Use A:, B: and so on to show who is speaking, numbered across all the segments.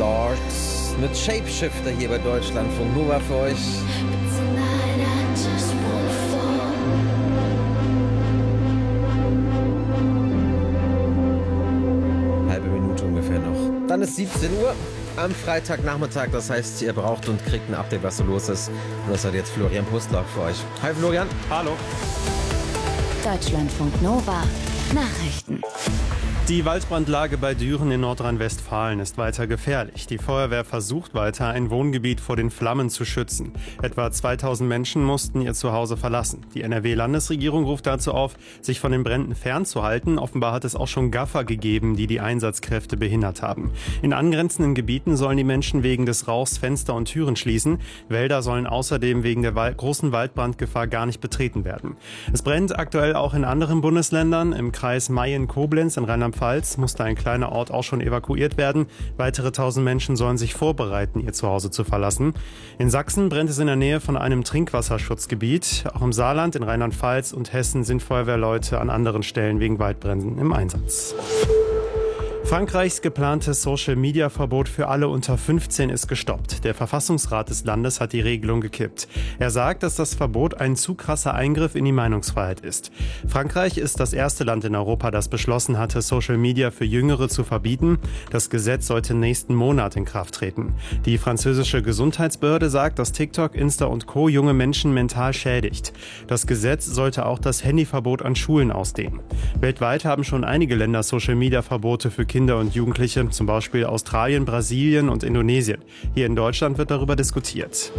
A: Lords mit Shapeshifter hier bei Deutschlandfunk Nova für euch. Halbe Minute ungefähr noch. Dann ist 17 Uhr am Freitagnachmittag. Das heißt, ihr braucht und kriegt ein Update, was so los ist. Und das hat jetzt Florian Pustlauk für euch. Hi Florian.
B: Hallo.
C: Deutschlandfunk Nova. Nachrichten.
B: Die Waldbrandlage bei Düren in Nordrhein-Westfalen ist weiter gefährlich. Die Feuerwehr versucht weiter, ein Wohngebiet vor den Flammen zu schützen. Etwa 2000 Menschen mussten ihr Zuhause verlassen. Die NRW-Landesregierung ruft dazu auf, sich von den Bränden fernzuhalten. Offenbar hat es auch schon Gaffer gegeben, die die Einsatzkräfte behindert haben. In angrenzenden Gebieten sollen die Menschen wegen des Rauchs Fenster und Türen schließen. Wälder sollen außerdem wegen der großen Waldbrandgefahr gar nicht betreten werden. Es brennt aktuell auch in anderen Bundesländern. Im Kreis Mayen-Koblenz in Rheinland-Pfalz musste ein kleiner Ort auch schon evakuiert werden. Weitere 1000 Menschen sollen sich vorbereiten, ihr Zuhause zu verlassen. In Sachsen brennt es in der Nähe von einem Trinkwasserschutzgebiet. Auch im Saarland, in Rheinland-Pfalz und Hessen sind Feuerwehrleute an anderen Stellen wegen Waldbränden im Einsatz. Frankreichs geplantes Social-Media-Verbot für alle unter 15 ist gestoppt. Der Verfassungsrat des Landes hat die Regelung gekippt. Er sagt, dass das Verbot ein zu krasser Eingriff in die Meinungsfreiheit ist. Frankreich ist das erste Land in Europa, das beschlossen hatte, Social-Media für Jüngere zu verbieten. Das Gesetz sollte nächsten Monat in Kraft treten. Die französische Gesundheitsbehörde sagt, dass TikTok, Insta und Co. junge Menschen mental schädigt. Das Gesetz sollte auch das Handyverbot an Schulen ausdehnen. Weltweit haben schon einige Länder Social-Media-Verbote für Kinder und Jugendliche, zum Beispiel Australien, Brasilien und Indonesien. Hier in Deutschland wird darüber diskutiert.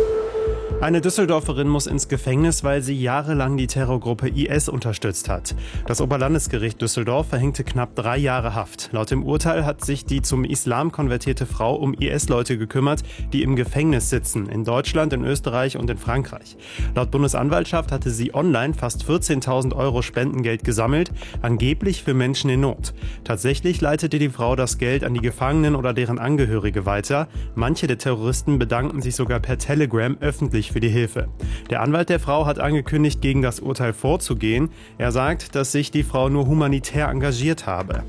B: Eine Düsseldorferin muss ins Gefängnis, weil sie jahrelang die Terrorgruppe IS unterstützt hat. Das Oberlandesgericht Düsseldorf verhängte knapp 3 Jahre Haft. Laut dem Urteil hat sich die zum Islam konvertierte Frau um IS-Leute gekümmert, die im Gefängnis sitzen, in Deutschland, in Österreich und in Frankreich. Laut Bundesanwaltschaft hatte sie online fast 14.000 € Spendengeld gesammelt, angeblich für Menschen in Not. Tatsächlich leitete die Frau das Geld an die Gefangenen oder deren Angehörige weiter. Manche der Terroristen bedankten sich sogar per Telegram öffentlich für die Hilfe. Der Anwalt der Frau hat angekündigt, gegen das Urteil vorzugehen. Er sagt, dass sich die Frau nur humanitär engagiert habe.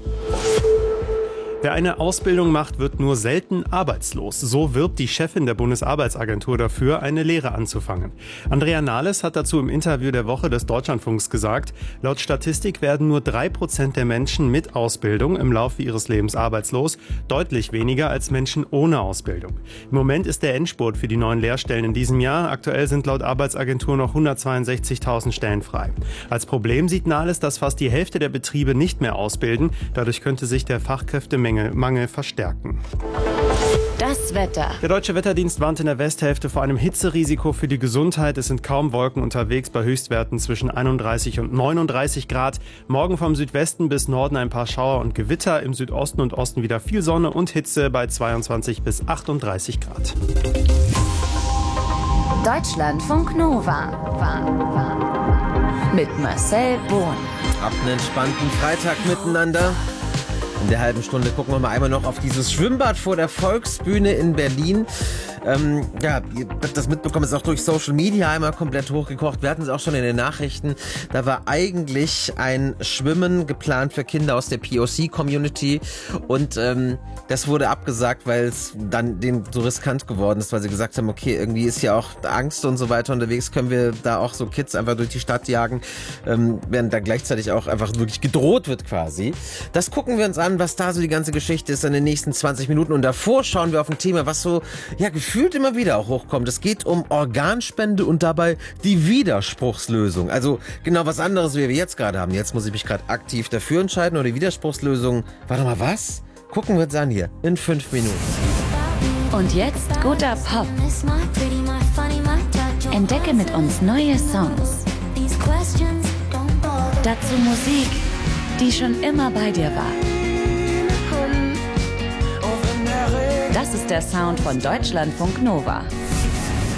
B: Wer eine Ausbildung macht, wird nur selten arbeitslos. So wirbt die Chefin der Bundesarbeitsagentur dafür, eine Lehre anzufangen. Andrea Nahles hat dazu im Interview der Woche des Deutschlandfunks gesagt, laut Statistik werden nur 3% der Menschen mit Ausbildung im Laufe ihres Lebens arbeitslos, deutlich weniger als Menschen ohne Ausbildung. Im Moment ist der Endspurt für die neuen Lehrstellen in diesem Jahr. Aktuell sind laut Arbeitsagentur noch 162.000 Stellen frei. Als Problem sieht Nahles, dass fast die Hälfte der Betriebe nicht mehr ausbilden. Dadurch könnte sich der Fachkräftemangel verstärken.
C: Das Wetter.
B: Der Deutsche Wetterdienst warnt in der Westhälfte vor einem Hitzerisiko für die Gesundheit. Es sind kaum Wolken unterwegs bei Höchstwerten zwischen 31 und 39 Grad. Morgen vom Südwesten bis Norden ein paar Schauer und Gewitter. Im Südosten und Osten wieder viel Sonne und Hitze bei 22 bis 38 Grad.
C: Deutschlandfunk Nova. Mit Marcel Bohn.
A: Habt einen entspannten Freitag miteinander. In der halben Stunde gucken wir mal einmal noch auf dieses Schwimmbad vor der Volksbühne in Berlin. Ihr habt das mitbekommen, ist auch durch Social Media einmal komplett hochgekocht. Wir hatten es auch schon in den Nachrichten. Da war eigentlich ein Schwimmen geplant für Kinder aus der POC-Community und das wurde abgesagt, weil es dann denen so riskant geworden ist, weil sie gesagt haben, okay, irgendwie ist ja auch Angst und so weiter unterwegs, können wir da auch so Kids einfach durch die Stadt jagen, während da gleichzeitig auch einfach wirklich gedroht wird quasi. Das gucken wir uns an, was da so die ganze Geschichte ist in den nächsten 20 Minuten und davor schauen wir auf ein Thema, was so, ja, gefühlt immer wieder auch hochkommt. Es geht um Organspende und dabei die Widerspruchslösung. Also genau was anderes, wie wir jetzt gerade haben. Jetzt muss ich mich gerade aktiv dafür entscheiden oder die Widerspruchslösung. Warte mal, was? Gucken wir uns an hier in 5 Minuten.
C: Und jetzt guter Pop. Entdecke mit uns neue Songs. Dazu Musik, die schon immer bei dir war. Das ist der Sound von Deutschlandfunk Nova.